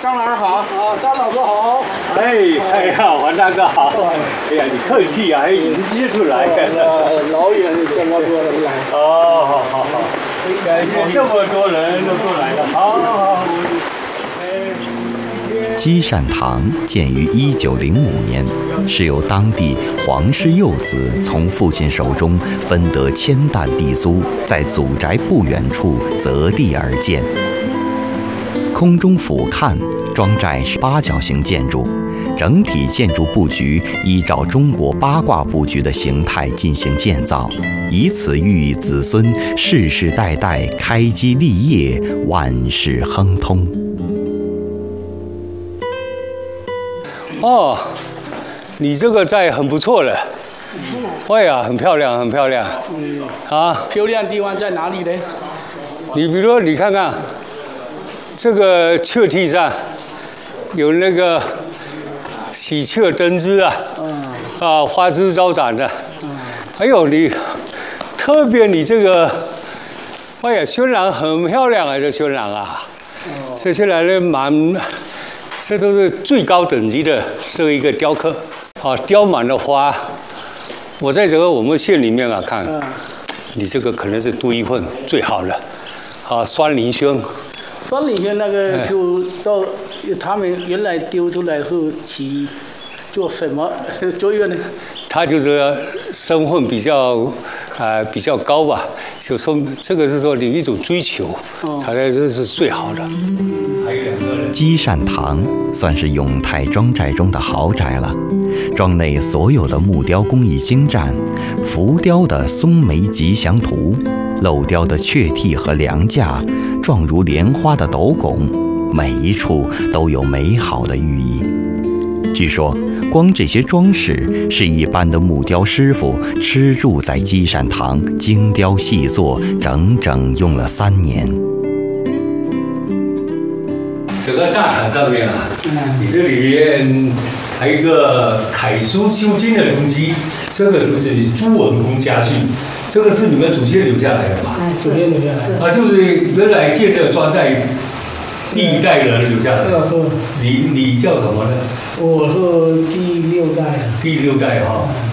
张老师好。 啊，张老师好。 哎呀，王大哥好。哎呀，你客气呀，还迎接出来。 老远这么多人来。 哦，好。感谢这么多人都过来了，好。 积善堂建于1905年，是由当地黄氏幼子从父亲手中分得1000担地租，在祖宅不远处择地而建。空中俯瞰，庄寨是8角形建筑，整体建筑布局依照中国八卦布局的形态进行建造，以此寓意子孙世世代代开基立业，万事亨通。 哦，你这个寨很不错了。哎呀，很漂亮，很漂亮。啊， 漂亮地方在哪里呢？ 你比如说，你看看这个雀梯上有那个喜鹊登枝啊，花枝招展的。还有你特别你这个，哎呀，渲染很漂亮啊，这渲染啊，这渲染的这都是最高等级的这一个雕刻啊，雕满了花。我在这个我们县里面啊看，你这个可能是独一份最好的啊，酸林轩。 酸林轩那个就到他们原来丢出来是起做什么作用呢？ 他就是身份比较高吧，就说这个是说你一种追求，他这是最好的。还有2个人。 积善堂算是永泰庄寨中的豪宅了，庄内所有的木雕工艺精湛，浮雕的松梅吉祥图，镂雕的雀替和梁架，状如莲花的斗拱，每一处都有美好的寓意。据说，光这些装饰是一般的木雕师傅吃住在积善堂精雕细作，整整用了3年。 整个大堂上面啊，你这里面还有一个楷书修经的东西，这个就是朱文公家训，这个是你们祖先留下来的吧？ 祖先留下来。 就是原来建这个庄寨第1代人留下来的。你叫什么呢？ 我是第6代。 第6代哈。